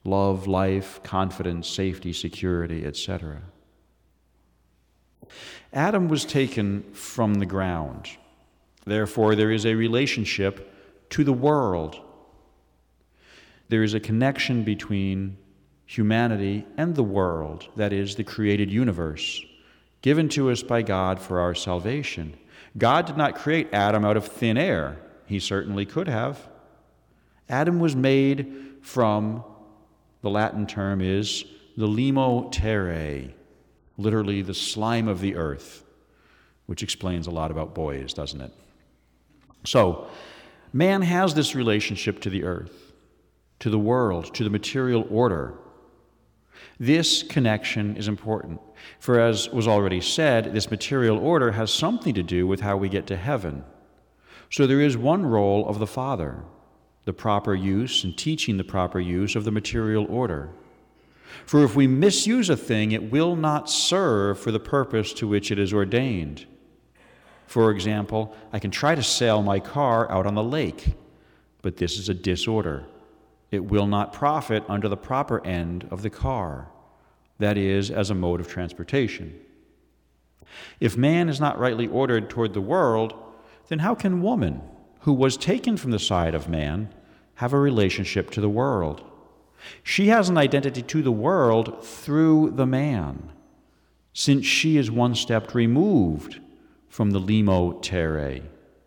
love, life, confidence, safety, security, etc. Adam was taken from the ground. Therefore, there is a relationship to the world. There is a connection between humanity and the world, that is, the created universe, given to us by God for our salvation. God did not create Adam out of thin air. He certainly could have. Adam was made from, the Latin term is, the limo terrae, literally the slime of the earth, which explains a lot about boys, doesn't it? So, man has this relationship to the earth, to the world, to the material order. This connection is important, for as was already said, this material order has something to do with how we get to heaven. So there is one role of the Father, the proper use and teaching the proper use of the material order. For if we misuse a thing, it will not serve for the purpose to which it is ordained. For example, I can try to sail my car out on the lake, but this is a disorder. It will not profit under the proper end of the car, that is, as a mode of transportation. If man is not rightly ordered toward the world, then how can woman, who was taken from the side of man, have a relationship to the world? She has an identity to the world through the man, since she is one step removed from the limo terrae.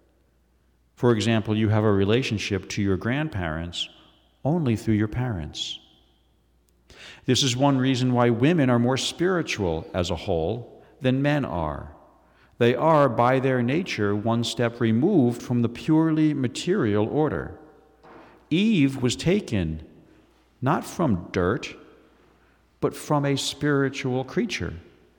For example, you have a relationship to your grandparents only through your parents. This is one reason why women are more spiritual as a whole than men are. They are, by their nature, one step removed from the purely material order. Eve was taken not from dirt, but from a spiritual creature.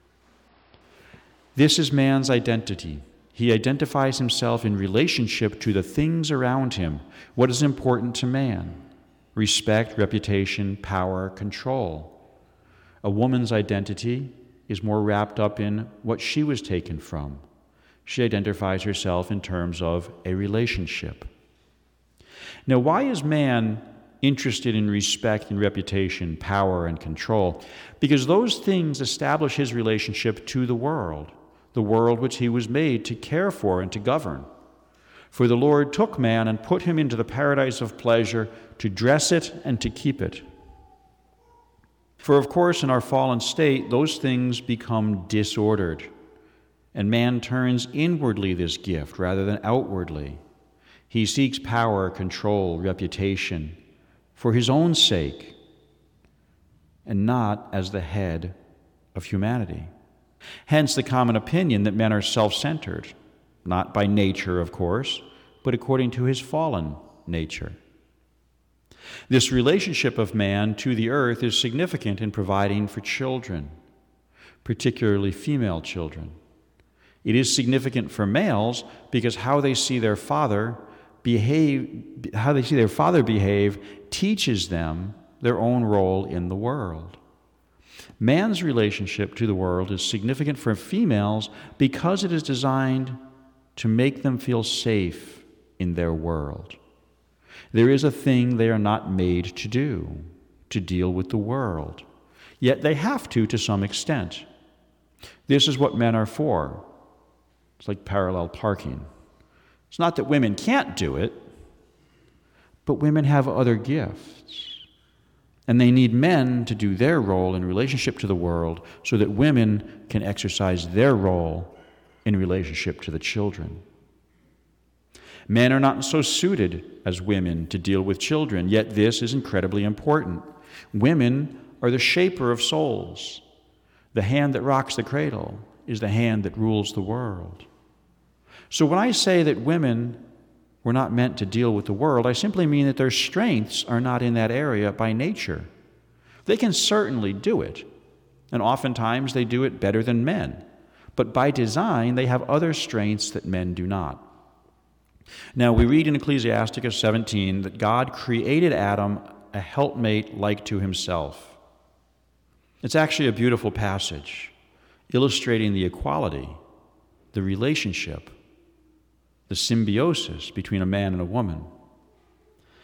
This is man's identity. He identifies himself in relationship to the things around him, what is important to man: respect, reputation, power, control. A woman's identity is more wrapped up in what she was taken from. She identifies herself in terms of a relationship. Now, why is man interested in respect and reputation, power and control? Because those things establish his relationship to the world which he was made to care for and to govern. For the Lord took man and put him into the paradise of pleasure to dress it and to keep it. For of course, in our fallen state, those things become disordered, and man turns inwardly this gift rather than outwardly. He seeks power, control, reputation for his own sake, and not as the head of humanity. Hence the common opinion that men are self-centered, not by nature, of course, but according to his fallen nature. This relationship of man to the earth is significant in providing for children, particularly female children. It is significant for males because how they see their father behave teaches them their own role in the world. Man's relationship to the world is significant for females because it is designed to make them feel safe in their world. There is a thing they are not made to do, to deal with the world. Yet they have to some extent. This is what men are for. It's like parallel parking. It's not that women can't do it, but women have other gifts. And they need men to do their role in relationship to the world so that women can exercise their role in relationship to the children. Men are not so suited as women to deal with children, yet this is incredibly important. Women are the shaper of souls. The hand that rocks the cradle is the hand that rules the world. So when I say that women were not meant to deal with the world, I simply mean that their strengths are not in that area by nature. They can certainly do it, and oftentimes they do it better than men. But by design, they have other strengths that men do not. Now, we read in Ecclesiasticus 17 that God created Adam a helpmate like to himself. It's actually a beautiful passage, illustrating the equality, the relationship, the symbiosis between a man and a woman.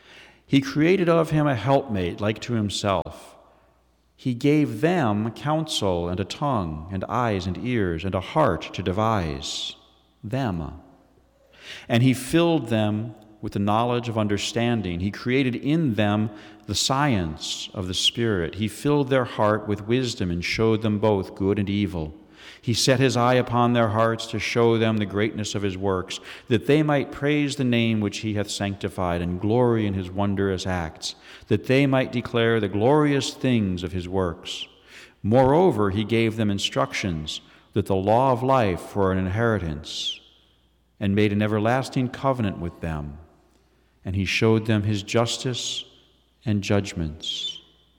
He created of him a helpmate like to himself. He gave them counsel and a tongue and eyes and ears and a heart to devise them. And he filled them with the knowledge of understanding. He created in them the science of the Spirit. He filled their heart with wisdom and showed them both good and evil. He set his eye upon their hearts to show them the greatness of his works, that they might praise the name which he hath sanctified and glory in his wondrous acts, that they might declare the glorious things of his works. Moreover, he gave them instructions, that the law of life for an inheritance, and made an everlasting covenant with them. And he showed them his justice and judgments.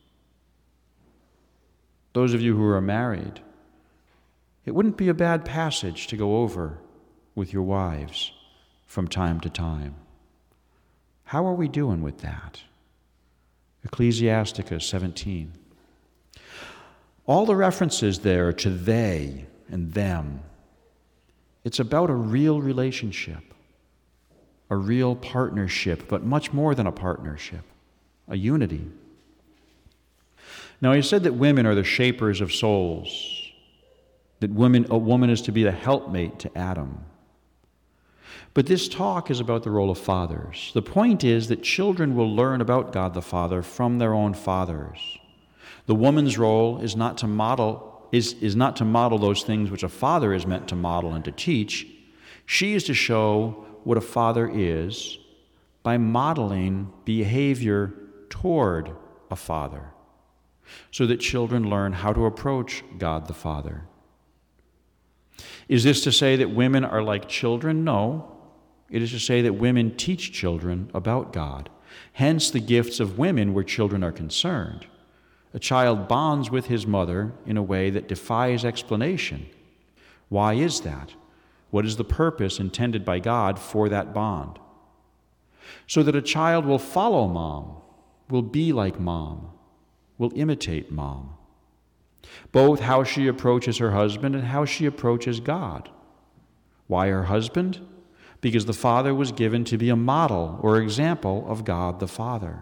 Those of you who are married, it wouldn't be a bad passage to go over with your wives from time to time. How are we doing with that? Ecclesiasticus 17. All the references there to they and them, it's about a real relationship, a real partnership, but much more than a partnership, a unity. Now, he said that women are the shapers of souls, that a woman is to be the helpmate to Adam. But this talk is about the role of fathers. The point is that children will learn about God the Father from their own fathers. The woman's role is not to model those things which a father is meant to model and to teach. She is to show what a father is by modeling behavior toward a father, so that children learn how to approach God the Father. Is this to say that women are like children? No. It is to say that women teach children about God. Hence the gifts of women where children are concerned. A child bonds with his mother in a way that defies explanation. Why is that? What is the purpose intended by God for that bond? So that a child will follow mom, will be like mom, will imitate mom. Both how she approaches her husband and how she approaches God. Why her husband? Because the father was given to be a model or example of God the Father,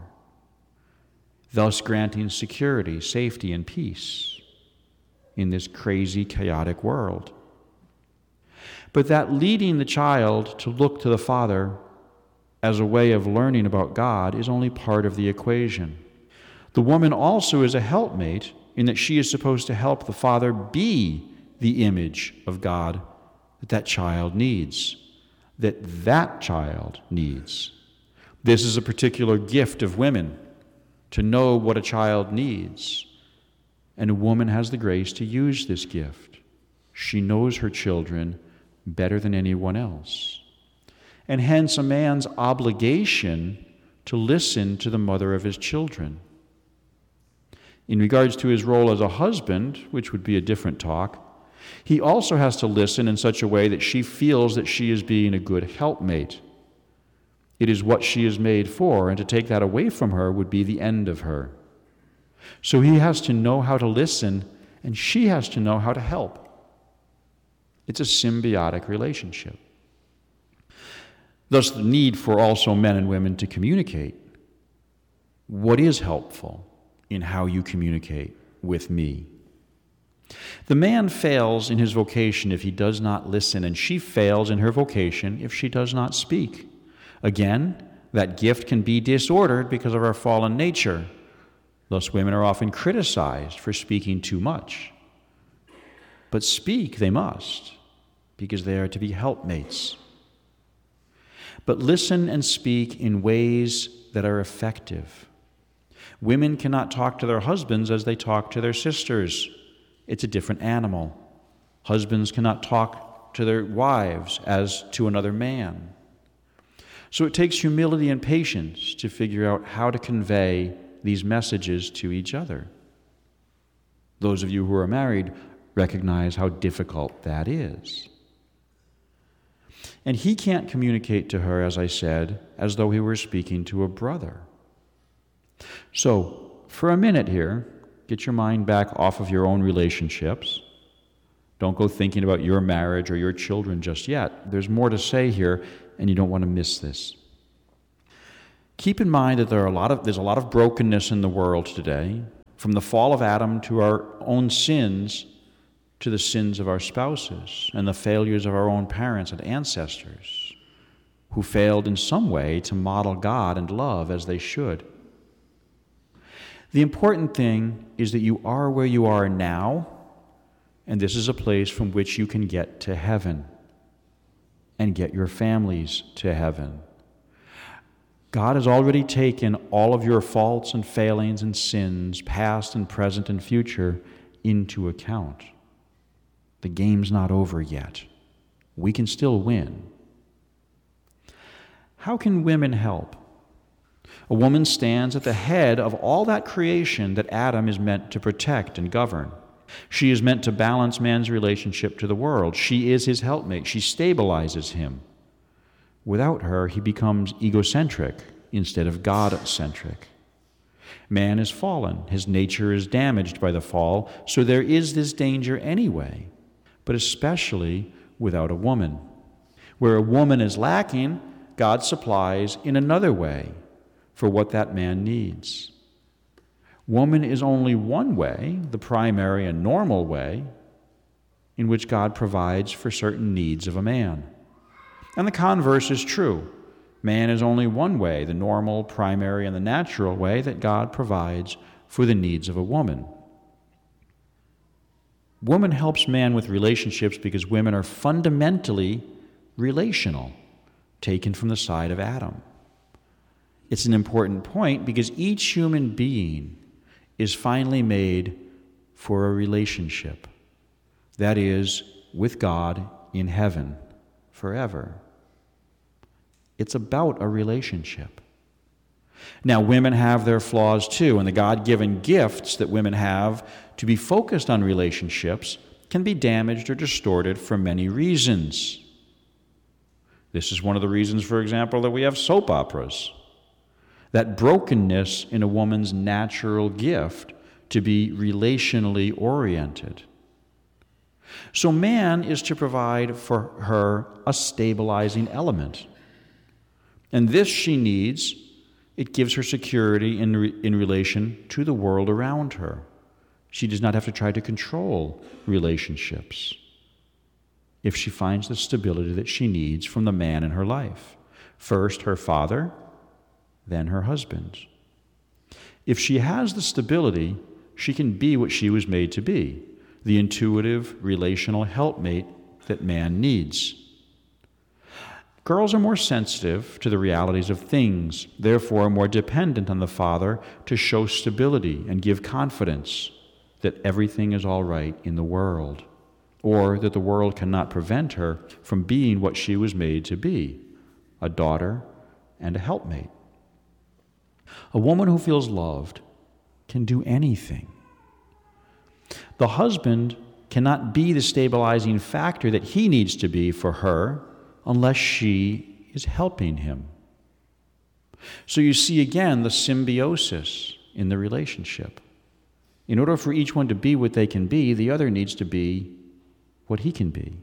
thus granting security, safety, and peace in this crazy, chaotic world. But that leading the child to look to the father as a way of learning about God is only part of the equation. The woman also is a helpmate in that she is supposed to help the father be the image of God that child needs, that child needs. This is a particular gift of women, to know what a child needs. And a woman has the grace to use this gift. She knows her children better than anyone else. And hence a man's obligation to listen to the mother of his children. In regards to his role as a husband, which would be a different talk, he also has to listen in such a way that she feels that she is being a good helpmate. It is what she is made for, and to take that away from her would be the end of her. So he has to know how to listen, and she has to know how to help. It's a symbiotic relationship. Thus, the need for also men and women to communicate. What is helpful in how you communicate with me? The man fails in his vocation if he does not listen, and she fails in her vocation if she does not speak. Again, that gift can be disordered because of our fallen nature. Thus, women are often criticized for speaking too much. But speak they must, because they are to be helpmates. But listen and speak in ways that are effective. Women cannot talk to their husbands as they talk to their sisters. It's a different animal. Husbands cannot talk to their wives as to another man. So it takes humility and patience to figure out how to convey these messages to each other. Those of you who are married recognize how difficult that is. And he can't communicate to her, as I said, as though he were speaking to a brother. So, for a minute here, get your mind back off of your own relationships. Don't go thinking about your marriage or your children just yet. There's more to say here, and you don't want to miss this. Keep in mind that there's a lot of brokenness in the world today, from the fall of Adam to our own sins, to the sins of our spouses and the failures of our own parents and ancestors, who failed in some way to model God and love as they should. The important thing is that you are where you are now, and this is a place from which you can get to heaven and get your families to heaven. God has already taken all of your faults and failings and sins, past and present and future, into account. The game's not over yet. We can still win. How can women help? A woman stands at the head of all that creation that Adam is meant to protect and govern. She is meant to balance man's relationship to the world. She is his helpmate. She stabilizes him. Without her, he becomes egocentric instead of God-centric. Man is fallen. His nature is damaged by the fall, so there is this danger anyway, but especially without a woman. Where a woman is lacking, God supplies in another way for what that man needs. Woman is only one way, the primary and normal way, in which God provides for certain needs of a man. And the converse is true. Man is only one way, the normal, primary, and the natural way that God provides for the needs of a woman. Woman helps man with relationships because women are fundamentally relational, taken from the side of Adam. It's an important point because each human being is finally made for a relationship. That is, with God in heaven forever. It's about a relationship. Now, women have their flaws too, and the God-given gifts that women have to be focused on relationships can be damaged or distorted for many reasons. This is one of the reasons, for example, that we have soap operas. That brokenness in a woman's natural gift to be relationally oriented. So man is to provide for her a stabilizing element. And this she needs. It gives her security in relation to the world around her. She does not have to try to control relationships if she finds the stability that she needs from the man in her life. First, her father, then her husband. If she has the stability, she can be what she was made to be, the intuitive, relational helpmate that man needs. Girls are more sensitive to the realities of things, therefore more dependent on the father to show stability and give confidence that everything is all right in the world, or that the world cannot prevent her from being what she was made to be, a daughter and a helpmate. A woman who feels loved can do anything. The husband cannot be the stabilizing factor that he needs to be for her unless she is helping him. So you see again the symbiosis in the relationship. In order for each one to be what they can be, the other needs to be what he can be.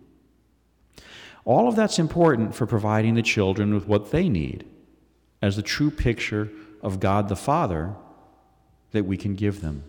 All of that's important for providing the children with what they need as the true picture of God the Father that we can give them.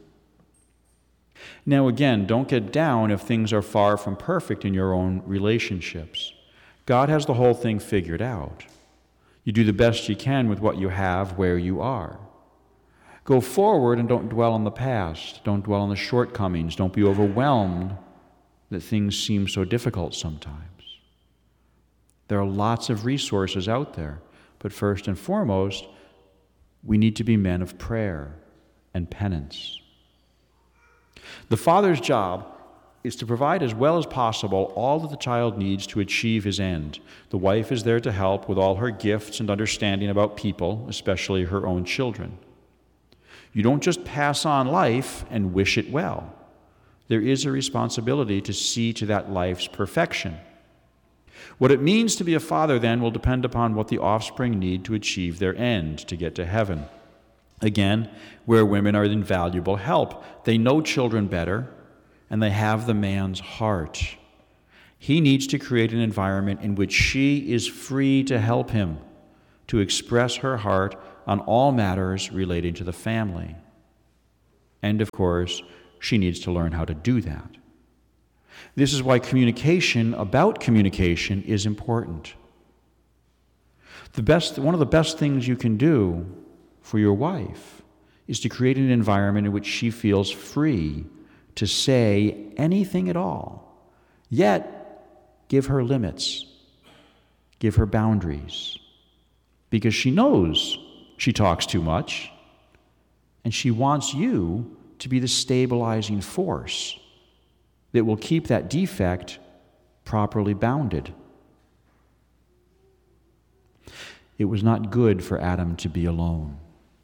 Now again, don't get down if things are far from perfect in your own relationships. God has the whole thing figured out. You do the best you can with what you have where you are. Go forward and don't dwell on the past. Don't dwell on the shortcomings. Don't be overwhelmed that things seem so difficult sometimes. There are lots of resources out there, but first and foremost, we need to be men of prayer and penance. The father's job is to provide as well as possible all that the child needs to achieve his end. The wife is there to help with all her gifts and understanding about people, especially her own children. You don't just pass on life and wish it well. There is a responsibility to see to that life's perfection. What it means to be a father, then, will depend upon what the offspring need to achieve their end, to get to heaven. Again, where women are invaluable help. They know children better, and they have the man's heart. He needs to create an environment in which she is free to help him, to express her heart on all matters relating to the family. And of course, she needs to learn how to do that. This is why communication about communication is important. One of the best things you can do for your wife is to create an environment in which she feels free to say anything at all, yet give her limits, give her boundaries, because she knows she talks too much, and she wants you to be the stabilizing force that will keep that defect properly bounded. It was not good for Adam to be alone.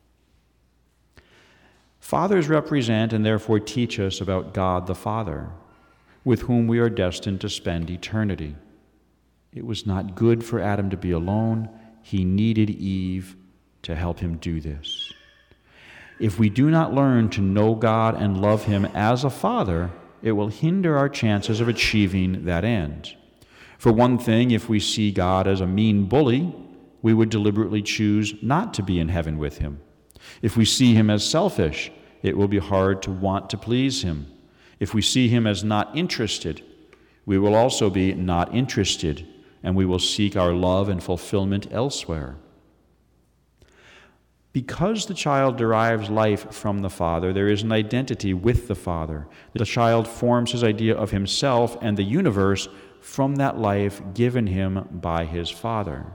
Fathers represent and therefore teach us about God the Father, with whom we are destined to spend eternity. It was not good for Adam to be alone. He needed Eve to help him do this. If we do not learn to know God and love Him as a Father, it will hinder our chances of achieving that end. For one thing, if we see God as a mean bully, we would deliberately choose not to be in heaven with Him. If we see Him as selfish, it will be hard to want to please Him. If we see Him as not interested, we will also be not interested, and we will seek our love and fulfillment elsewhere. Because the child derives life from the Father, there is an identity with the Father. The child forms his idea of himself and the universe from that life given him by his Father.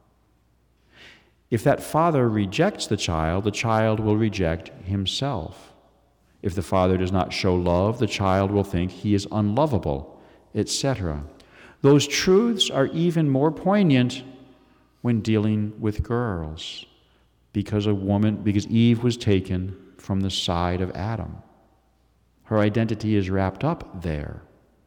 If that father rejects the child will reject himself. If the father does not show love, the child will think he is unlovable, etc. Those truths are even more poignant when dealing with girls, because Eve was taken from the side of Adam. Her identity is wrapped up there.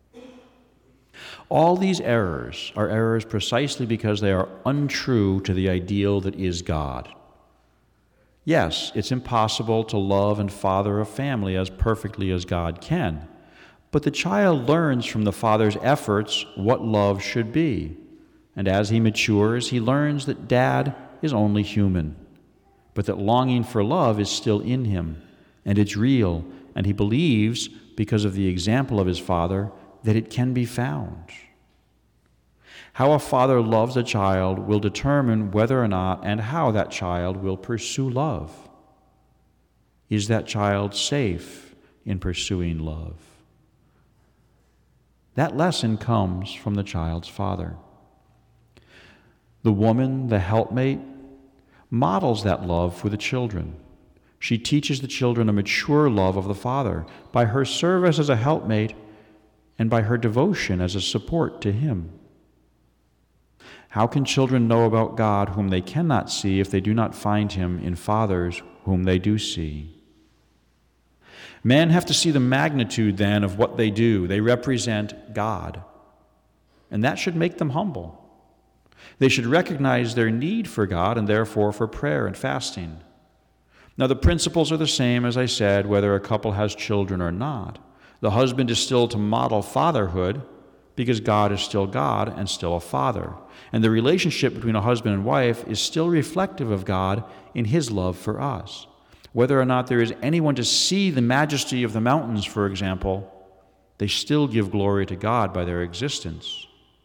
All these errors are errors precisely because they are untrue to the ideal that is God. Yes, it's impossible to love and father a family as perfectly as God can, but the child learns from the father's efforts what love should be, and as he matures, he learns that Dad is only human, but that longing for love is still in him, and it's real, and he believes, because of the example of his father, that it can be found. How a father loves a child will determine whether or not and how that child will pursue love. Is that child safe in pursuing love? That lesson comes from the child's father. The woman, the helpmate, models that love for the children. She teaches the children a mature love of the father by her service as a helpmate and by her devotion as a support to him. How can children know about God whom they cannot see if they do not find him in fathers whom they do see? Men have to see the magnitude, then, of what they do. They represent God, and that should make them humble. They should recognize their need for God and therefore for prayer and fasting. Now, the principles are the same, as I said, whether a couple has children or not. The husband is still to model fatherhood because God is still God and still a father. And the relationship between a husband and wife is still reflective of God in his love for us. Whether or not there is anyone to see the majesty of the mountains, for example, they still give glory to God by their existence.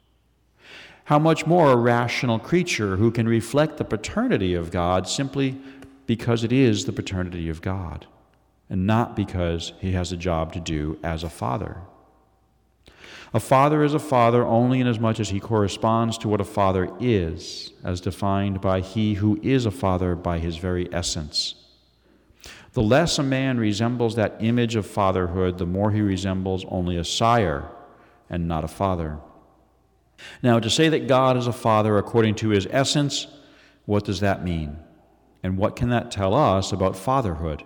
How much more a rational creature who can reflect the paternity of God simply because it is the paternity of God, and not because he has a job to do as a father. A father is a father only inasmuch as he corresponds to what a father is, as defined by he who is a father by his very essence. The less a man resembles that image of fatherhood, the more he resembles only a sire and not a father. Now, to say that God is a father according to his essence, what does that mean? And what can that tell us about fatherhood?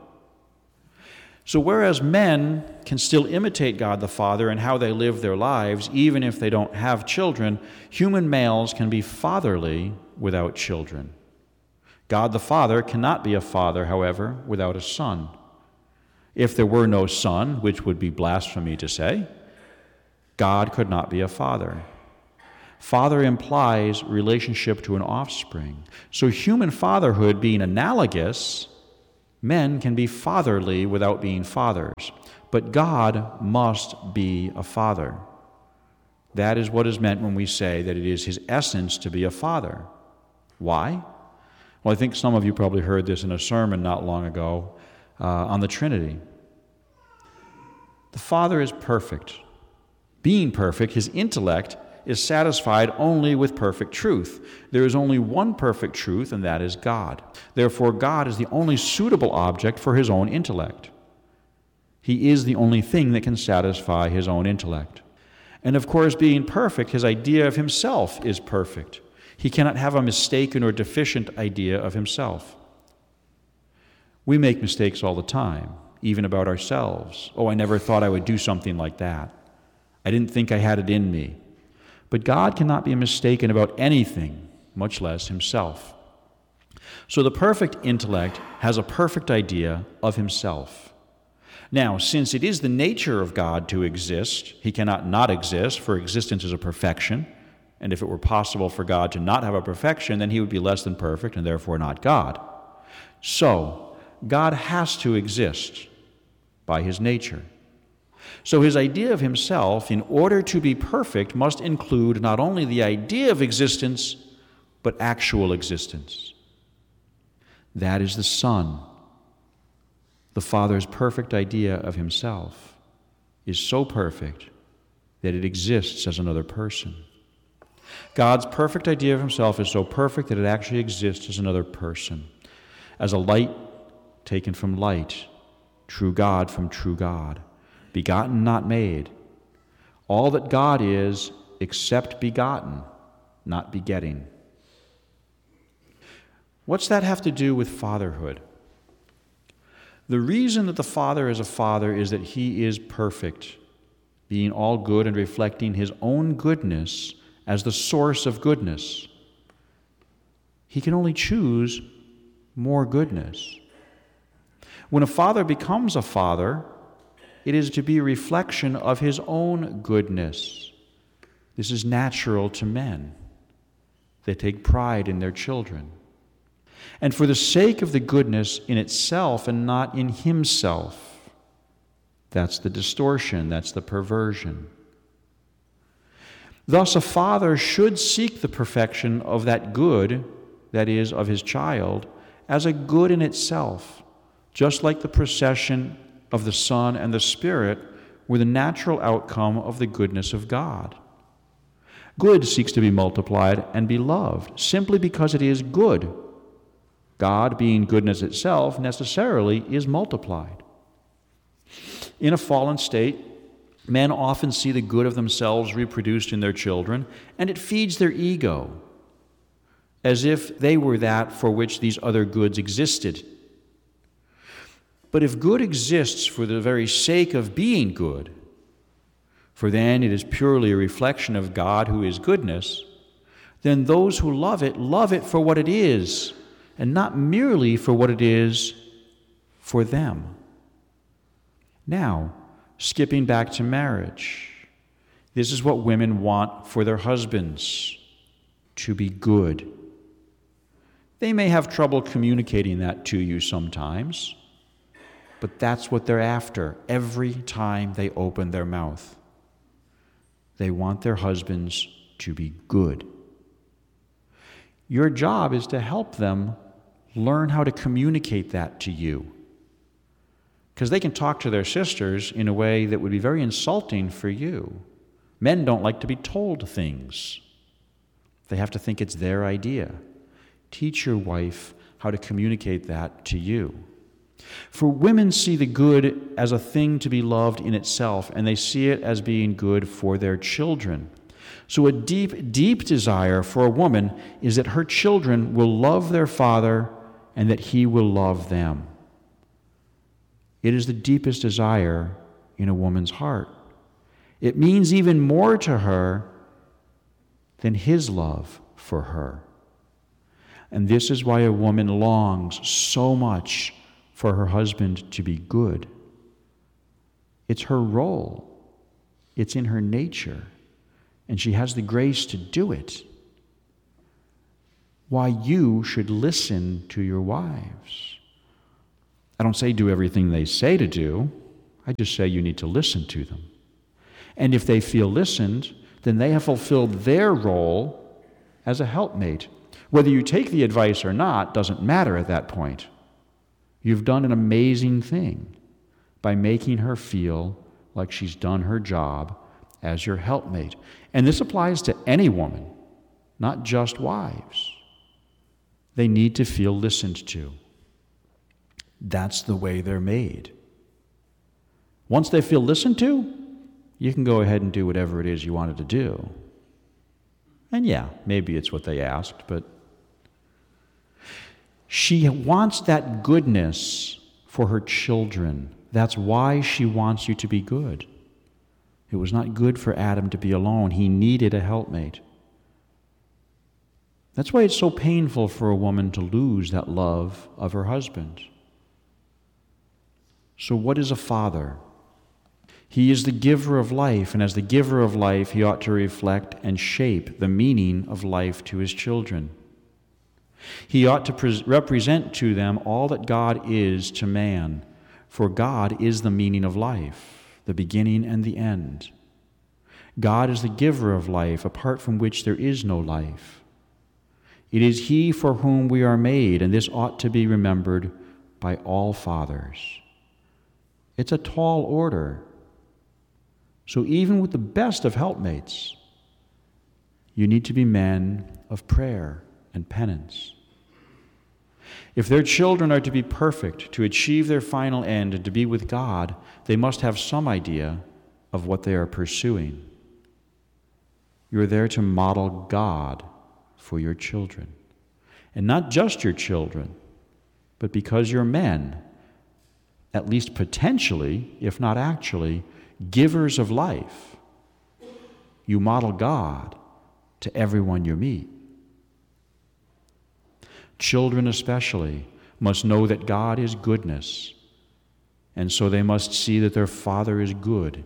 So whereas men can still imitate God the Father in how they live their lives, even if they don't have children, human males can be fatherly without children. God the Father cannot be a father, however, without a son. If there were no son, which would be blasphemy to say, God could not be a father. Father implies relationship to an offspring. So human fatherhood being analogous, men can be fatherly without being fathers. But God must be a father. That is what is meant when we say that it is his essence to be a father. Why? Well, I think some of you probably heard this in a sermon not long ago on the Trinity. The Father is perfect. Being perfect, his intellect is satisfied only with perfect truth. There is only one perfect truth, and that is God. Therefore, God is the only suitable object for his own intellect. He is the only thing that can satisfy his own intellect. And of course, being perfect, his idea of himself is perfect. He cannot have a mistaken or deficient idea of himself. We make mistakes all the time, even about ourselves. Oh, I never thought I would do something like that. I didn't think I had it in me. But God cannot be mistaken about anything, much less himself. So the perfect intellect has a perfect idea of himself. Now, since it is the nature of God to exist, he cannot not exist, for existence is a perfection. And if it were possible for God to not have a perfection, then he would be less than perfect and therefore not God. So, God has to exist by his nature. So his idea of himself, in order to be perfect, must include not only the idea of existence, but actual existence. That is the Son. The Father's perfect idea of himself is so perfect that it exists as another person. God's perfect idea of himself is so perfect that it actually exists as another person, as a light taken from light, true God from true God, begotten, not made. All that God is, except begotten, not begetting. What's that have to do with fatherhood? The reason that the Father is a father is that he is perfect, being all good and reflecting his own goodness as the source of goodness. He can only choose more goodness. When a father becomes a father, it is to be a reflection of his own goodness. This is natural to men. They take pride in their children. And for the sake of the goodness in itself and not in himself. That's the distortion, that's the perversion. Thus, a father should seek the perfection of that good, that is, of his child, as a good in itself, just like the procession of the Son and the Spirit were the natural outcome of the goodness of God. Good seeks to be multiplied and be loved, simply because it is good. God, being goodness itself, necessarily is multiplied. In a fallen state, men often see the good of themselves reproduced in their children, and it feeds their ego, as if they were that for which these other goods existed. But if good exists for the very sake of being good, for then it is purely a reflection of God who is goodness, then those who love it for what it is, and not merely for what it is for them. Now, skipping back to marriage, this is what women want for their husbands, to be good. They may have trouble communicating that to you sometimes, but that's what they're after every time they open their mouth. They want their husbands to be good. Your job is to help them learn how to communicate that to you. Because they can talk to their sisters in a way that would be very insulting for you. Men don't like to be told things. They have to think it's their idea. Teach your wife how to communicate that to you. For women see the good as a thing to be loved in itself, and they see it as being good for their children. So a deep, deep desire for a woman is that her children will love their father and that he will love them. It is the deepest desire in a woman's heart. It means even more to her than his love for her. And this is why a woman longs so much for her husband to be good. It's her role. It's in her nature. and she has the grace to do it, why you should listen to your wives. I don't say do everything they say to do. I just say you need to listen to them. And if they feel listened, then they have fulfilled their role as a helpmate. Whether you take the advice or not doesn't matter at that point. You've done an amazing thing by making her feel like she's done her job as your helpmate. And this applies to any woman, not just wives. They need to feel listened to. That's the way they're made. Once they feel listened to, you can go ahead and do whatever it is you wanted to do. And yeah, maybe it's what they asked, but she wants that goodness for her children. That's why she wants you to be good. It was not good for Adam to be alone. He needed a helpmate. That's why it's so painful for a woman to lose that love of her husband. So what is a father? He is the giver of life, and as the giver of life, he ought to reflect and shape the meaning of life to his children. He ought to represent to them all that God is to man, for God is the meaning of life, the beginning and the end. God is the giver of life, apart from which there is no life. It is He for whom we are made, and this ought to be remembered by all fathers. It's a tall order. So even with the best of helpmates, you need to be men of prayer and penance. If their children are to be perfect, to achieve their final end, and to be with God, they must have some idea of what they are pursuing. You're there to model God for your children. And not just your children, but because you're men, at least potentially, if not actually, givers of life. You model God to everyone you meet. Children especially must know that God is goodness, and so they must see that their Father is good.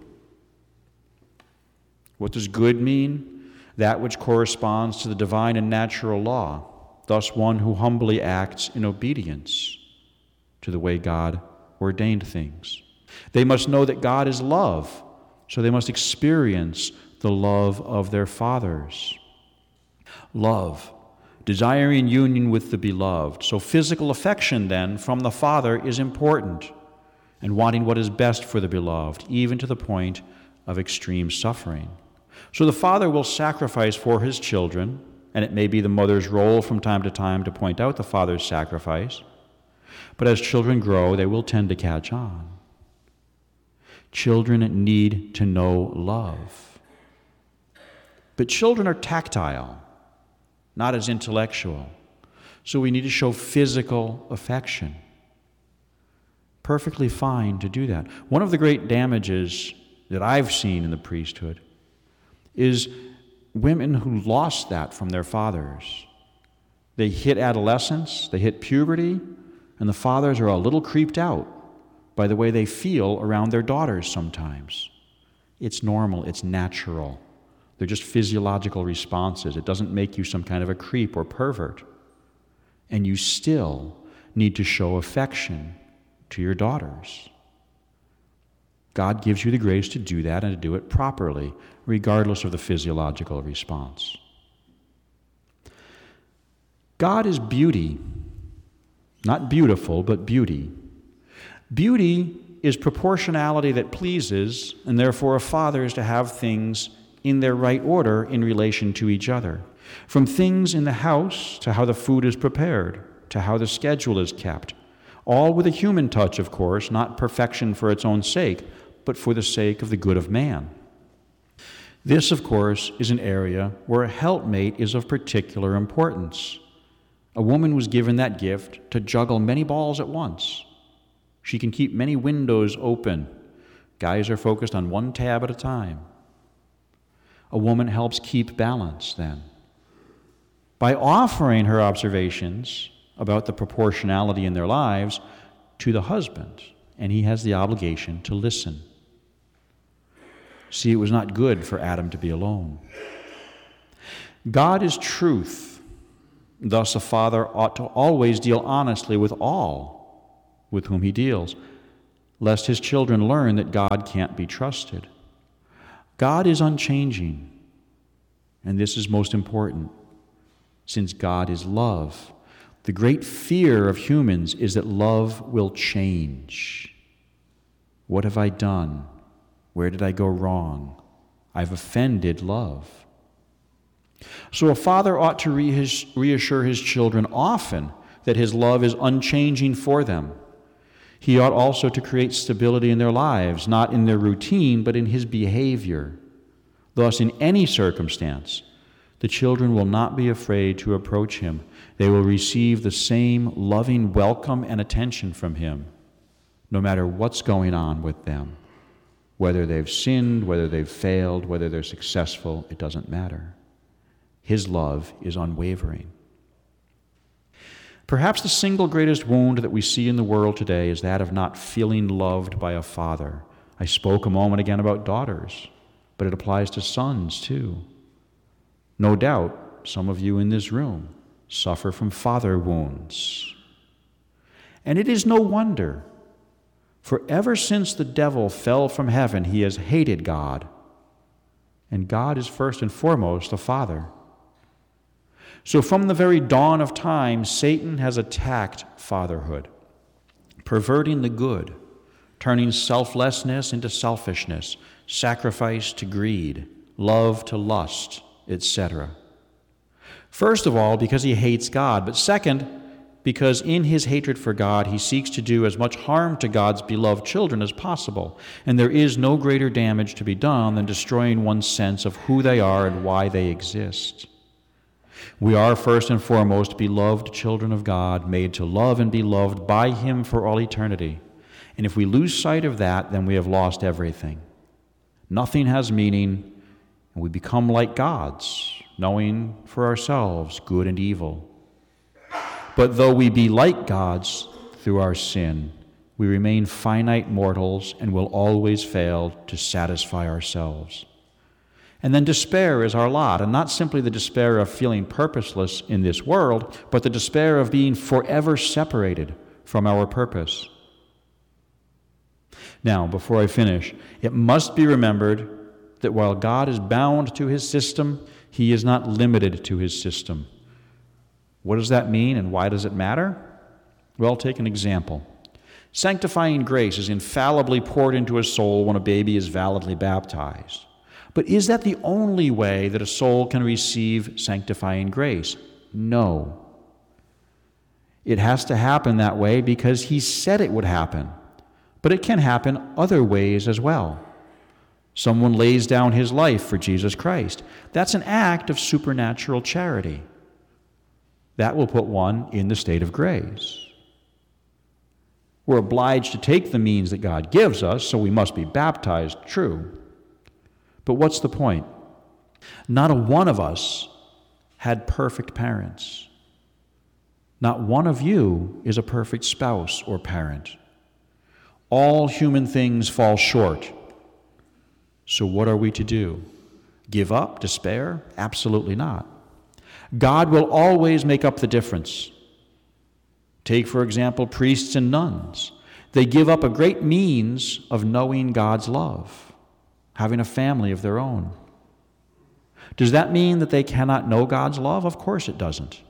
What does good mean? That which corresponds to the divine and natural law, thus one who humbly acts in obedience to the way God ordained things. They must know that God is love, so they must experience the love of their fathers. Love, desiring union with the beloved. So physical affection, then, from the Father is important, and wanting what is best for the beloved, even to the point of extreme suffering. So the father will sacrifice for his children, and it may be the mother's role from time to time to point out the father's sacrifice. But as children grow, they will tend to catch on. Children need to know love. But children are tactile, not as intellectual. So we need to show physical affection. Perfectly fine to do that. One of the great damages that I've seen in the priesthood is women who lost that from their fathers. They hit adolescence, they hit puberty, and the fathers are a little creeped out by the way they feel around their daughters sometimes. It's normal, it's natural. They're just physiological responses. It doesn't make you some kind of a creep or pervert. And you still need to show affection to your daughters. God gives you the grace to do that and to do it properly, regardless of the physiological response. God is beauty. Not beautiful, but beauty. Beauty is proportionality that pleases, and therefore a father is to have things in their right order in relation to each other. From things in the house to how the food is prepared, to how the schedule is kept. All with a human touch, of course, not perfection for its own sake, but for the sake of the good of man. This, of course, is an area where a helpmate is of particular importance. A woman was given that gift to juggle many balls at once. She can keep many windows open. Guys are focused on one tab at a time. A woman helps keep balance then. By offering her observations about the proportionality in their lives to the husband, and he has the obligation to listen. See, it was not good for Adam to be alone. God is truth. Thus, a father ought to always deal honestly with all with whom he deals, lest his children learn that God can't be trusted. God is unchanging, and this is most important, since God is love. The great fear of humans is that love will change. What have I done? Where did I go wrong? I've offended love. So a father ought to reassure his children often that his love is unchanging for them. He ought also to create stability in their lives, not in their routine, but in his behavior. Thus, in any circumstance, the children will not be afraid to approach him. They will receive the same loving welcome and attention from him, no matter what's going on with them. Whether they've sinned, whether they've failed, whether they're successful, it doesn't matter. His love is unwavering. Perhaps the single greatest wound that we see in the world today is that of not feeling loved by a father. I spoke a moment again about daughters, but it applies to sons too. No doubt, some of you in this room suffer from father wounds. And it is no wonder, for ever since the devil fell from heaven, he has hated God. And God is first and foremost a father. So from the very dawn of time, Satan has attacked fatherhood, perverting the good, turning selflessness into selfishness, sacrifice to greed, love to lust, etc. First of all, because he hates God, but second, because in his hatred for God, he seeks to do as much harm to God's beloved children as possible, and there is no greater damage to be done than destroying one's sense of who they are and why they exist. We are first and foremost beloved children of God, made to love and be loved by him for all eternity. And if we lose sight of that, then we have lost everything. Nothing has meaning, and we become like gods, knowing for ourselves good and evil. But though we be like gods through our sin, we remain finite mortals and will always fail to satisfy ourselves. And then despair is our lot, and not simply the despair of feeling purposeless in this world, but the despair of being forever separated from our purpose. Now, before I finish, it must be remembered that while God is bound to his system, he is not limited to his system. What does that mean, and why does it matter? Well, take an example. Sanctifying grace is infallibly poured into a soul when a baby is validly baptized. But is that the only way that a soul can receive sanctifying grace? No. It has to happen that way because he said it would happen. But it can happen other ways as well. Someone lays down his life for Jesus Christ. That's an act of supernatural charity. That will put one in the state of grace. We're obliged to take the means that God gives us, so we must be baptized, true. But what's the point? Not a one of us had perfect parents. Not one of you is a perfect spouse or parent. All human things fall short. So what are we to do? Give up? Despair? Absolutely not. God will always make up the difference. Take, for example, priests and nuns. They give up a great means of knowing God's love, having a family of their own. Does that mean that they cannot know God's love? Of course it doesn't.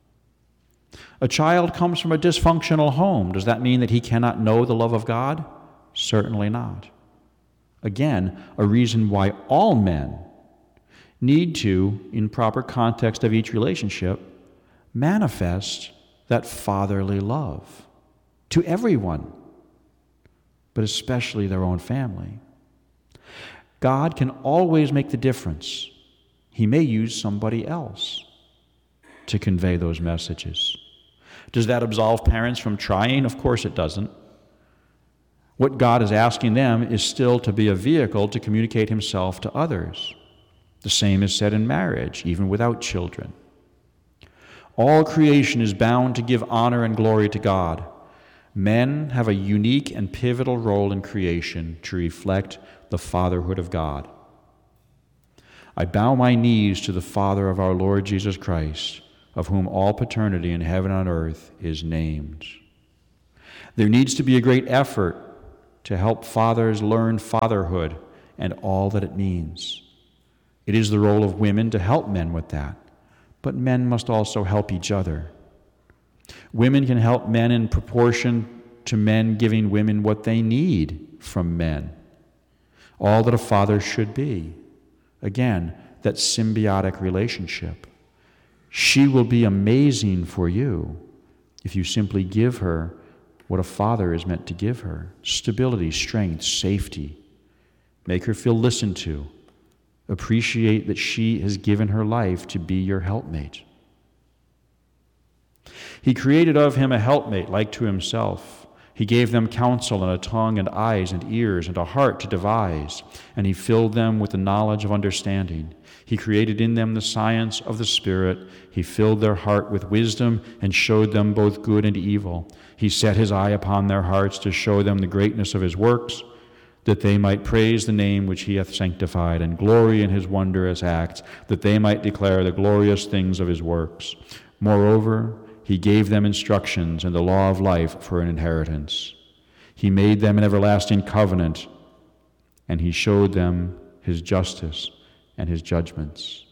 A child comes from a dysfunctional home. Does that mean that he cannot know the love of God? Certainly not. Again, a reason why all men need to, in proper context of each relationship, manifest that fatherly love to everyone, but especially their own family. God can always make the difference. He may use somebody else to convey those messages. Does that absolve parents from trying? Of course it doesn't. What God is asking them is still to be a vehicle to communicate himself to others. The same is said in marriage, even without children. All creation is bound to give honor and glory to God. Men have a unique and pivotal role in creation to reflect the fatherhood of God. I bow my knees to the Father of our Lord Jesus Christ, of whom all paternity in heaven and on earth is named. There needs to be a great effort to help fathers learn fatherhood and all that it means. It is the role of women to help men with that, but men must also help each other. Women can help men in proportion to men giving women what they need from men. All that a father should be. Again, that symbiotic relationship. She will be amazing for you if you simply give her what a father is meant to give her. Stability, strength, safety. Make her feel listened to. Appreciate that she has given her life to be your helpmate. He created of him a helpmate like to himself. He gave them counsel and a tongue and eyes and ears and a heart to devise, and he filled them with the knowledge of understanding. He created in them the science of the Spirit. He filled their heart with wisdom and showed them both good and evil. He set his eye upon their hearts to show them the greatness of his works, that they might praise the name which he hath sanctified, and glory in his wondrous acts, that they might declare the glorious things of his works. Moreover, he gave them instructions and the law of life for an inheritance. He made them an everlasting covenant, and he showed them his justice and his judgments.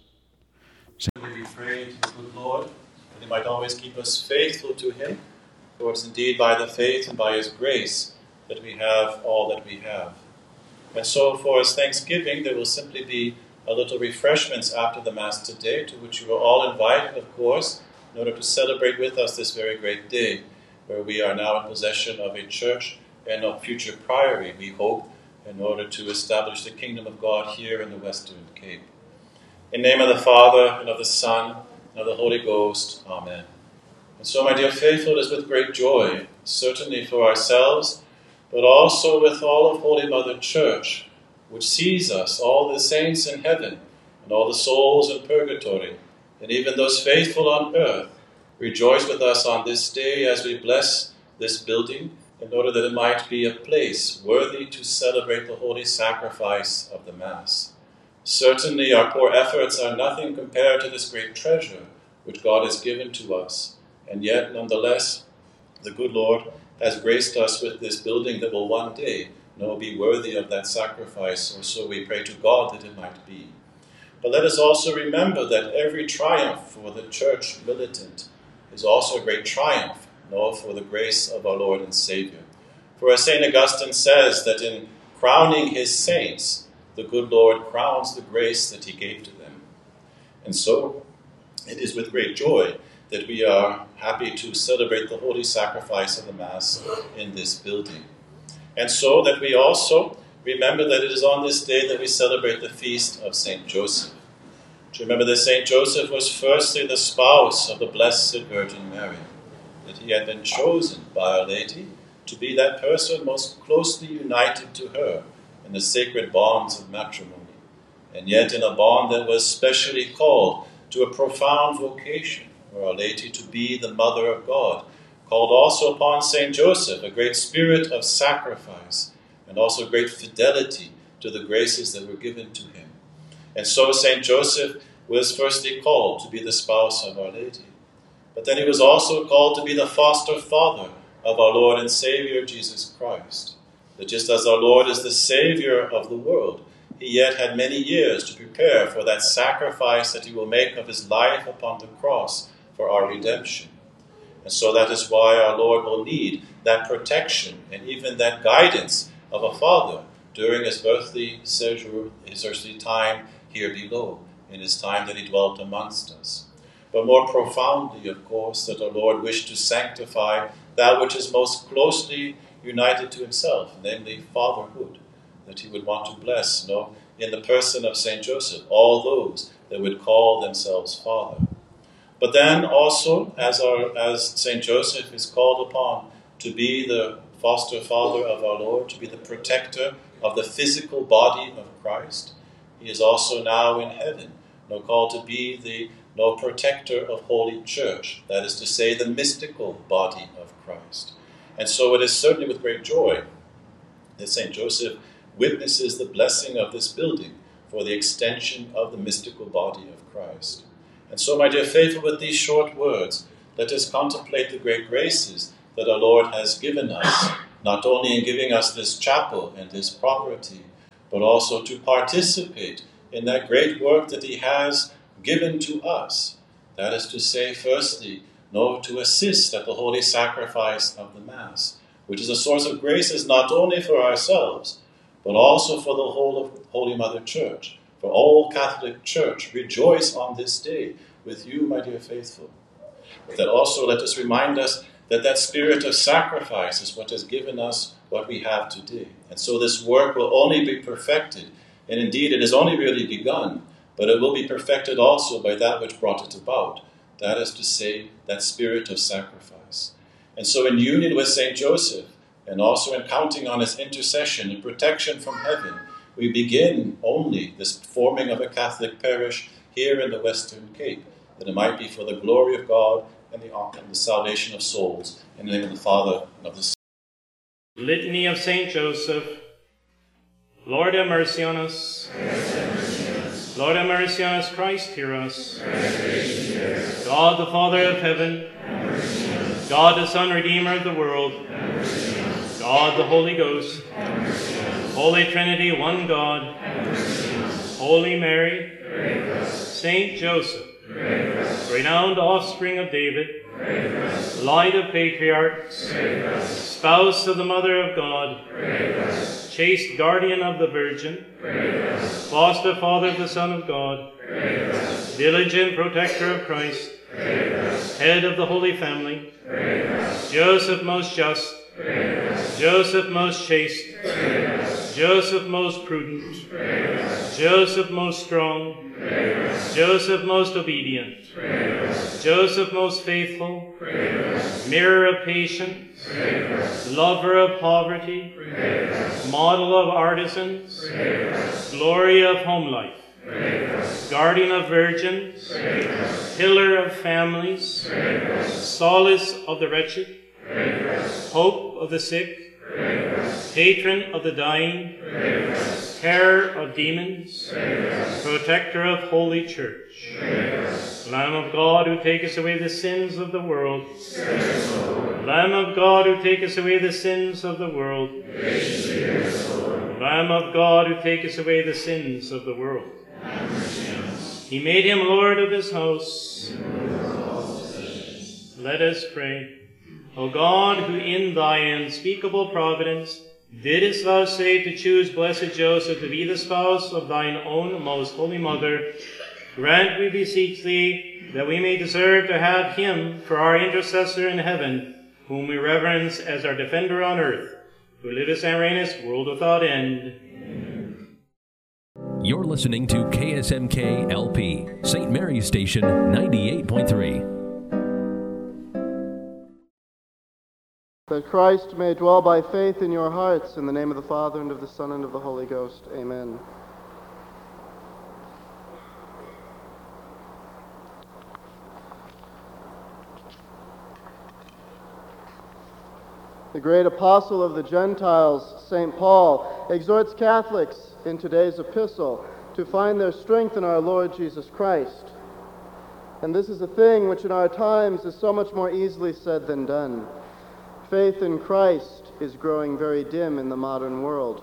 We pray to the good Lord that he might always keep us faithful to him, for it's indeed by the faith and by his grace that we have all that we have. And so for his thanksgiving, there will simply be a little refreshments after the Mass today, to which you are all invited, of course, in order to celebrate with us this very great day, where we are now in possession of a church and a future priory, we hope, in order to establish the kingdom of God here in the Western Cape. In the name of the Father, and of the Son, and of the Holy Ghost. Amen. And so, my dear faithful, it is with great joy, certainly for ourselves, but also with all of Holy Mother Church, which sees us, all the saints in heaven, and all the souls in purgatory, and even those faithful on earth, rejoice with us on this day as we bless this building, in order that it might be a place worthy to celebrate the holy sacrifice of the Mass. Certainly our poor efforts are nothing compared to this great treasure which God has given to us, and yet, nonetheless, the good Lord has graced us with this building that will one day be worthy of that sacrifice, or so we pray to God that it might be. But let us also remember that every triumph for the church militant is also a great triumph, for the grace of our Lord and Savior. For as St. Augustine says, that in crowning his saints, the good Lord crowns the grace that he gave to them. And so it is with great joy that we are happy to celebrate the holy sacrifice of the Mass in this building. And so that we also remember that it is on this day that we celebrate the feast of St. Joseph. To remember that St. Joseph was firstly the spouse of the Blessed Virgin Mary, that he had been chosen by Our Lady to be that person most closely united to her in the sacred bonds of matrimony, and yet in a bond that was specially called to a profound vocation for Our Lady to be the Mother of God, called also upon St. Joseph a great spirit of sacrifice and also great fidelity to the graces that were given to him. And so St. Joseph was firstly called to be the spouse of Our Lady. But then he was also called to be the foster father of our Lord and Savior Jesus Christ. That just as our Lord is the Savior of the world, he yet had many years to prepare for that sacrifice that he will make of his life upon the cross for our redemption. And so that is why our Lord will need that protection and even that guidance of a father during his earthly sojourn, his earthly time here below, in his time that he dwelt amongst us. But more profoundly, of course, that our Lord wished to sanctify that which is most closely united to himself, namely fatherhood, that he would want to bless, in the person of St. Joseph, all those that would call themselves father. But then also, as St. Joseph is called upon to be the foster father of our Lord, to be the protector of the physical body of Christ, he is also now in heaven, called to be the protector of Holy Church, that is to say, the mystical body of Christ. And so it is certainly with great joy that St. Joseph witnesses the blessing of this building for the extension of the mystical body of Christ. And so, my dear faithful, with these short words, let us contemplate the great graces that our Lord has given us, not only in giving us this chapel and this property, but also to participate in that great work that he has given to us. That is to say, firstly, to assist at the holy sacrifice of the Mass, which is a source of graces not only for ourselves, but also for the whole of Holy Mother Church. For all Catholic Church, rejoice on this day with you, my dear faithful. But that also let us remind us that that spirit of sacrifice is what has given us what we have today. And so this work will only be perfected, and indeed it has only really begun, but it will be perfected also by that which brought it about. That is to say, that spirit of sacrifice. And so in union with St. Joseph, and also in counting on his intercession and protection from heaven, we begin only this forming of a Catholic parish here in the Western Cape, that it might be for the glory of God and the salvation of souls. In the name of the Father, and of the Son. Litany of St. Joseph. Lord have mercy on us. Lord have mercy on us. Christ hear us. God the Father of heaven, God the Son, Redeemer of the world, God the Holy Ghost, Holy Trinity, one God, Holy Mary, Saint Joseph, renowned offspring of David, light of patriarchs, spouse of the Mother of God, chaste guardian of the Virgin, foster father of the Son of God, diligent protector of Christ, head of the Holy Family, Joseph most just, Joseph most chaste, Joseph most prudent, Joseph most strong, Joseph most obedient, Joseph most faithful, mirror of patience, lover of poverty, model of artisans, glory of home life, guardian of virgins, pillar of families, solace of the wretched, hope of the sick, patron of the dying, terror of demons, protector of Holy Church, Lamb of God who takest away the sins of the world, Lamb of God who takest away the sins of the world, Lamb of God who takest away the sins of the world. He made him Lord of his house. Let us pray. O God, who in thy unspeakable providence didst vouchsafe to choose blessed Joseph to be the spouse of thine own most holy mother, grant, we beseech thee, that we may deserve to have him for our intercessor in heaven, whom we reverence as our defender on earth, who livest and reignest world without end. You're listening to KSMK LP, St. Mary's Station 98.3. That Christ may dwell by faith in your hearts, in the name of the Father, and of the Son, and of the Holy Ghost. Amen. The great apostle of the Gentiles, St. Paul, exhorts Catholics in today's epistle to find their strength in our Lord Jesus Christ. And this is a thing which in our times is so much more easily said than done. Faith in Christ is growing very dim in the modern world.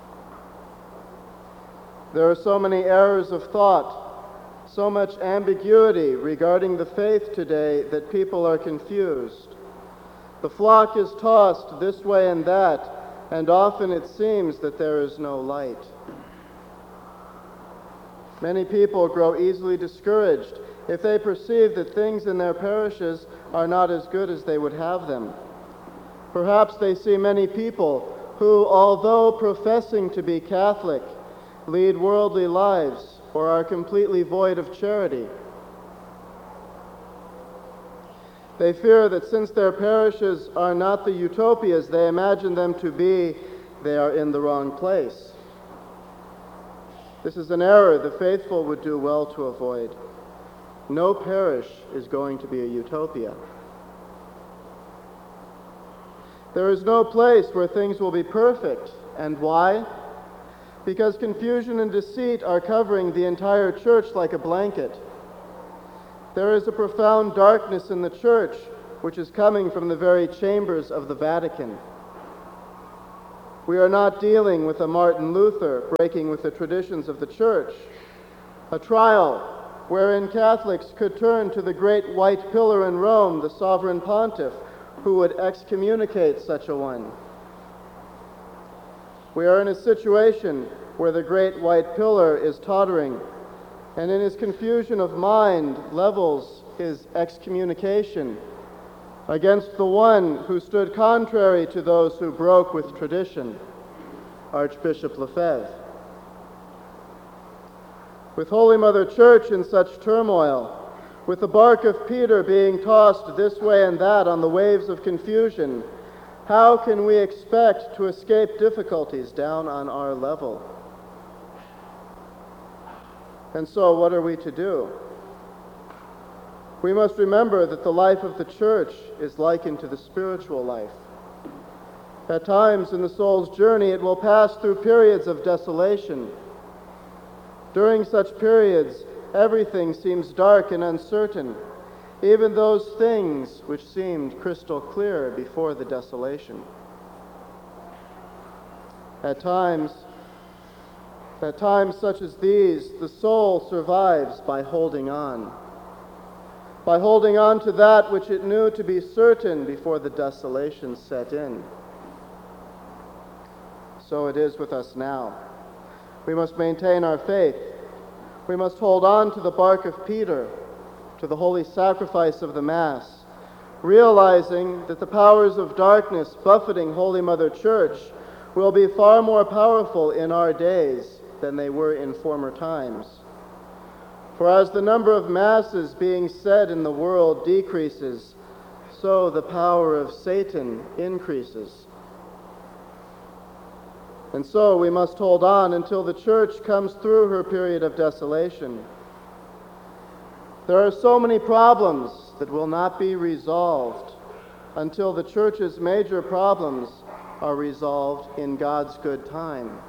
There are so many errors of thought, so much ambiguity regarding the faith today that people are confused. The flock is tossed this way and that, and often it seems that there is no light. Many people grow easily discouraged if they perceive that things in their parishes are not as good as they would have them. Perhaps they see many people who, although professing to be Catholic, lead worldly lives or are completely void of charity. They fear that since their parishes are not the utopias they imagine them to be, they are in the wrong place. This is an error the faithful would do well to avoid. No parish is going to be a utopia. There is no place where things will be perfect. And why? Because confusion and deceit are covering the entire church like a blanket. There is a profound darkness in the church which is coming from the very chambers of the Vatican. We are not dealing with a Martin Luther breaking with the traditions of the church, a trial wherein Catholics could turn to the great white pillar in Rome, the sovereign pontiff, who would excommunicate such a one. We are in a situation where the great white pillar is tottering, and in his confusion of mind levels his excommunication against the one who stood contrary to those who broke with tradition, Archbishop Lefebvre. With Holy Mother Church in such turmoil, with the bark of Peter being tossed this way and that on the waves of confusion, how can we expect to escape difficulties down on our level? And so, what are we to do? We must remember that the life of the church is likened to the spiritual life. At times in the soul's journey, it will pass through periods of desolation. During such periods, everything seems dark and uncertain, even those things which seemed crystal clear before the desolation. At times such as these, the soul survives by holding on to that which it knew to be certain before the desolation set in. So it is with us now. We must maintain our faith. We must hold on to the bark of Peter, to the holy sacrifice of the Mass, realizing that the powers of darkness buffeting Holy Mother Church will be far more powerful in our days than they were in former times. For as the number of Masses being said in the world decreases, so the power of Satan increases. And so we must hold on until the church comes through her period of desolation. There are so many problems that will not be resolved until the church's major problems are resolved in God's good time.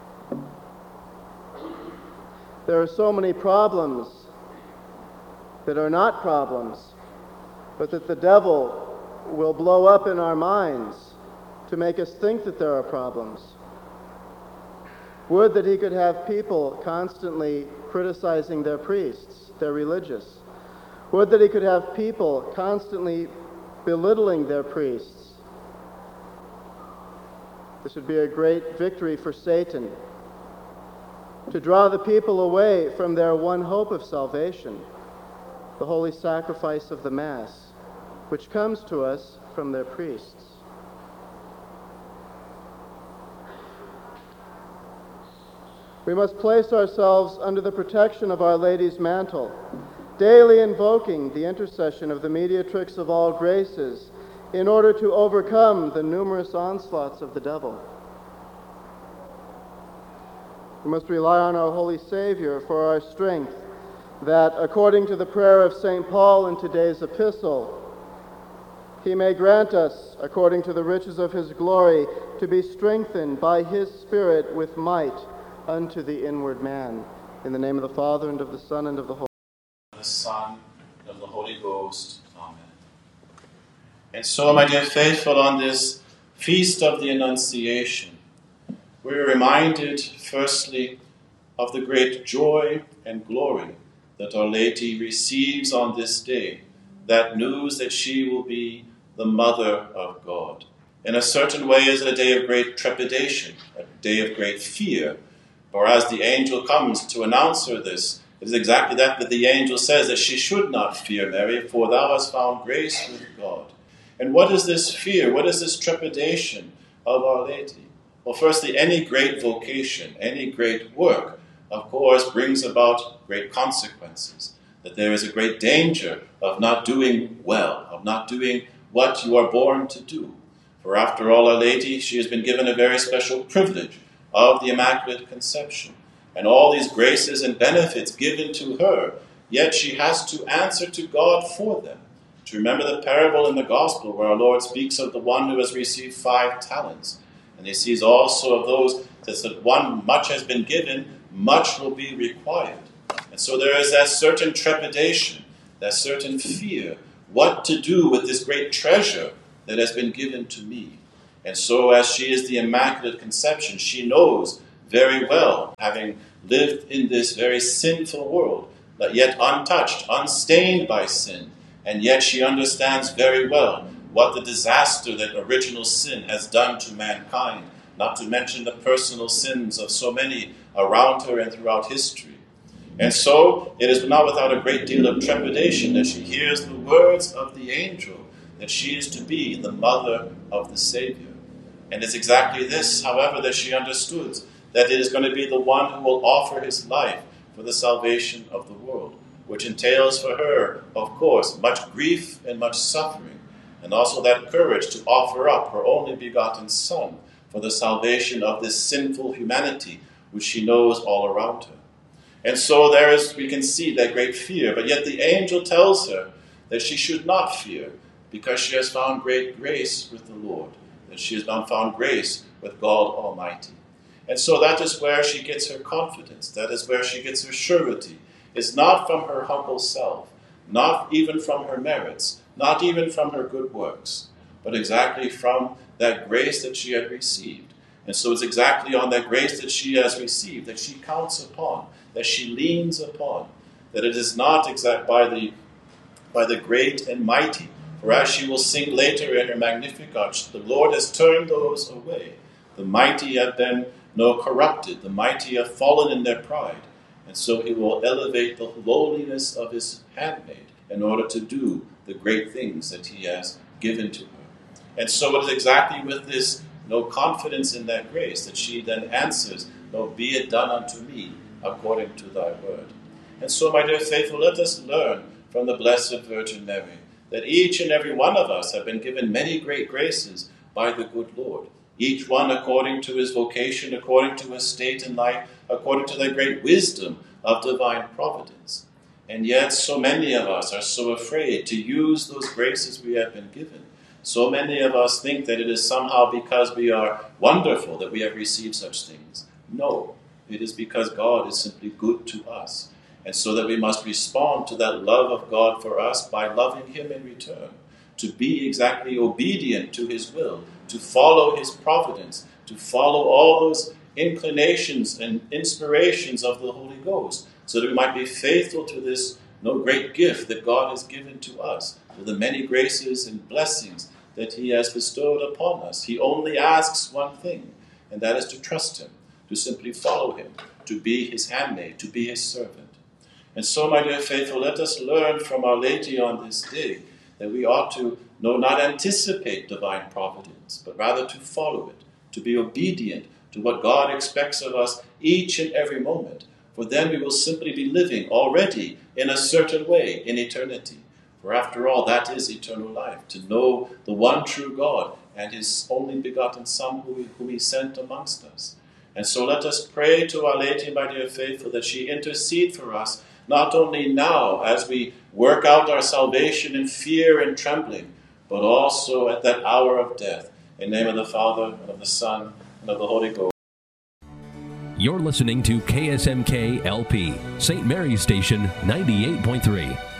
There are so many problems that are not problems, but that the devil will blow up in our minds to make us think that there are problems. Would that he could have people constantly criticizing their priests, their religious. Would that he could have people constantly belittling their priests. This would be a great victory for Satan, to draw the people away from their one hope of salvation, the holy sacrifice of the Mass, which comes to us from their priests. We must place ourselves under the protection of Our Lady's mantle, daily invoking the intercession of the mediatrix of all graces in order to overcome the numerous onslaughts of the devil. We must rely on our Holy Savior for our strength, that, according to the prayer of St. Paul in today's epistle, he may grant us, according to the riches of his glory, to be strengthened by his Spirit with might unto the inward man. In the name of the Father, and of the Son, and of the Holy Spirit. The Son, and of the Holy Ghost. Amen. And so, my dear faithful, on this feast of the Annunciation, we're reminded, firstly, of the great joy and glory that Our Lady receives on this day, that news that she will be the Mother of God. In a certain way, is it a day of great trepidation, a day of great fear. For as the angel comes to announce her this, it is exactly that the angel says, that she should not fear, Mary, for thou hast found grace with God. And what is this fear? What is this trepidation of Our Lady? Well, firstly, any great vocation, any great work, of course, brings about great consequences. That there is a great danger of not doing well, of not doing what you are born to do. For after all, Our Lady, she has been given a very special privilege of the Immaculate Conception, and all these graces and benefits given to her, yet she has to answer to God for them. To remember the parable in the Gospel where our Lord speaks of the one who has received 5 talents. And he sees also of those that said, one much has been given, much will be required. And so there is that certain trepidation, that certain fear, what to do with this great treasure that has been given to me. And so as she is the Immaculate Conception, she knows very well, having lived in this very sinful world, but yet untouched, unstained by sin, and yet she understands very well what the disaster that original sin has done to mankind, not to mention the personal sins of so many around her and throughout history. And so it is not without a great deal of trepidation that she hears the words of the angel that she is to be the mother of the Savior. And it's exactly this, however, that she understood, that it is going to be the one who will offer his life for the salvation of the world, which entails for her, of course, much grief and much suffering, and also that courage to offer up her only begotten Son for the salvation of this sinful humanity, which she knows all around her. And so we can see that great fear, but yet the angel tells her that she should not fear, because she has found great grace with the Lord, that she has found grace with God Almighty. And so that is where she gets her confidence, that is where she gets her surety. It's not from her humble self, not even from her merits, not even from her good works, but exactly from that grace that she had received. And so it's exactly on that grace that she has received, that she counts upon, that she leans upon, that it is not exact by the great and mighty. For as she will sing later in her Magnificat, the Lord has turned those away. The mighty have been corrupted, the mighty have fallen in their pride. And so he will elevate the lowliness of his handmaid in order to do the great things that he has given to her. And so it is exactly with this confidence in that grace that she then answers, be it done unto me according to thy word. And so, my dear faithful, let us learn from the Blessed Virgin Mary that each and every one of us have been given many great graces by the good Lord, each one according to his vocation, according to his state in life, according to the great wisdom of divine providence. And yet so many of us are so afraid to use those graces we have been given. So many of us think that it is somehow because we are wonderful that we have received such things. No, it is because God is simply good to us. And so that we must respond to that love of God for us by loving him in return, to be exactly obedient to his will, to follow his providence, to follow all those inclinations and inspirations of the Holy Ghost, so that we might be faithful to this great gift that God has given to us, to the many graces and blessings that he has bestowed upon us. He only asks one thing, and that is to trust him, to simply follow him, to be his handmaid, to be his servant. And so, my dear faithful, let us learn from Our Lady on this day that we ought to not anticipate divine providence, but rather to follow it, to be obedient to what God expects of us each and every moment. For then we will simply be living already in a certain way in eternity. For after all, that is eternal life, to know the one true God and his only begotten Son whom he sent amongst us. And so let us pray to Our Lady, my dear faithful, that she intercede for us, not only now as we work out our salvation in fear and trembling, but also at that hour of death. In the name of the Father, and of the Son, and of the Holy Ghost. You're listening to KSMK LP, St. Mary's Station 98.3.